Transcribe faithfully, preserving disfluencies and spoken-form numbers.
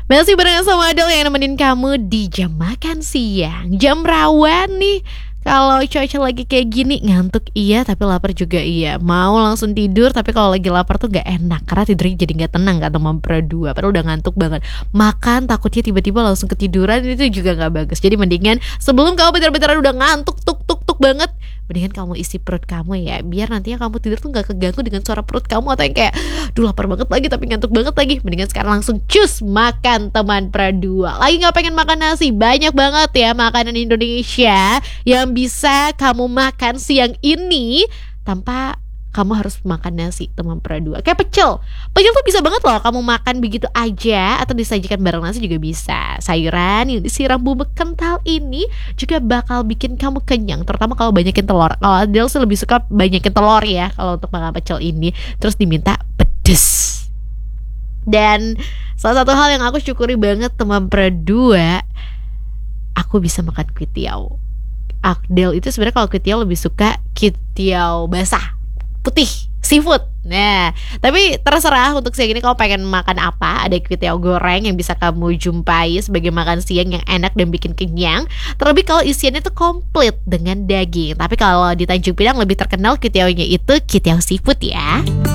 Masih barengan sama Adel yang nemenin kamu di jam makan siang. Jam rawan nih. Kalau cuaca lagi kayak gini, ngantuk iya tapi lapar juga iya. Mau langsung tidur tapi kalau lagi lapar tuh gak enak, karena tidurnya jadi gak tenang kata Mama Berdua. Padahal udah ngantuk banget. Makan takutnya tiba-tiba langsung ketiduran, itu juga gak bagus. Jadi mendingan sebelum kamu bentar-bentar udah ngantuk tuk tuk tuk banget, mendingan kamu isi perut kamu ya, biar nantinya kamu tidur tuh gak keganggu dengan suara perut kamu atau yang kayak duh lapar banget lagi tapi ngantuk banget lagi. Mendingan sekarang langsung cus makan teman Berdua. Lagi gak pengen makan nasi, banyak banget ya makanan Indonesia yang bisa kamu makan siang ini tanpa kamu harus makan nasi teman Berdua. Kayak pecel. Pecel tuh bisa banget loh kamu makan begitu aja atau disajikan bareng nasi juga bisa. Sayuran yang disiram bumbu kental ini juga bakal bikin kamu kenyang, terutama kalau banyakin telur. Kalau Adel sih lebih suka banyakin telur ya kalau untuk makan pecel ini. Terus diminta pedes. Dan salah satu hal yang aku syukuri banget teman Berdua, aku bisa makan kuitiau. Adel itu sebenarnya kalau kuitiau lebih suka kuitiau basah, putih, seafood. Nah, tapi terserah untuk siang ini kamu pengen makan apa. Ada kuitiau goreng yang bisa kamu jumpai sebagai makan siang yang enak dan bikin kenyang. Terlebih kalau isiannya tuh komplit dengan daging. Tapi kalau di Tanjung Pinang lebih terkenal kuitiaunya itu kuitiau seafood ya.